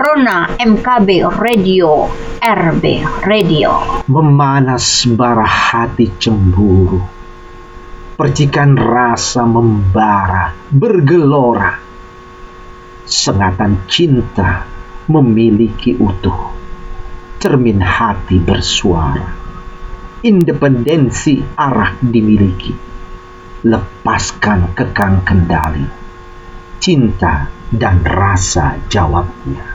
Corona MKB Radio, RB Radio. Memanas bara hati cemburu, percikan rasa membara bergelora, sengatan cinta memiliki utuh, cermin hati bersuara, independensi arah dimiliki, lepaskan kekang kendali, cinta dan rasa jawabnya.